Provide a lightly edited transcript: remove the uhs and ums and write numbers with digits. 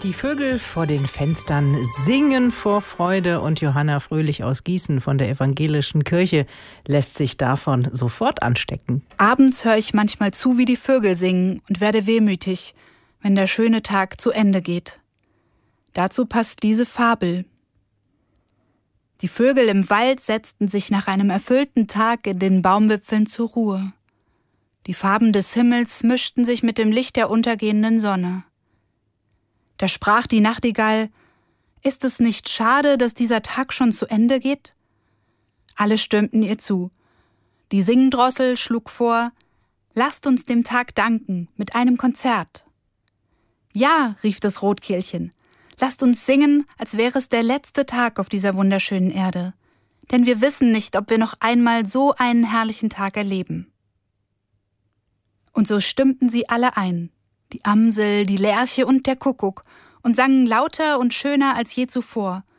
Die Vögel vor den Fenstern singen vor Freude und Johanna Fröhlich aus Gießen von der Evangelischen Kirche lässt sich davon sofort anstecken. Abends höre ich manchmal zu, wie die Vögel singen und werde wehmütig, wenn der schöne Tag zu Ende geht. Dazu passt diese Fabel. Die Vögel im Wald setzten sich nach einem erfüllten Tag in den Baumwipfeln zur Ruhe. Die Farben des Himmels mischten sich mit dem Licht der untergehenden Sonne. Da sprach die Nachtigall: »Ist es nicht schade, dass dieser Tag schon zu Ende geht?« Alle stimmten ihr zu. Die Singdrossel schlug vor: »Lasst uns dem Tag danken mit einem Konzert.« »Ja«, rief das Rotkehlchen, »lasst uns singen, als wäre es der letzte Tag auf dieser wunderschönen Erde. Denn wir wissen nicht, ob wir noch einmal so einen herrlichen Tag erleben.« Und so stimmten sie alle ein, die Amsel, die Lerche und der Kuckuck, und sangen lauter und schöner als je zuvor,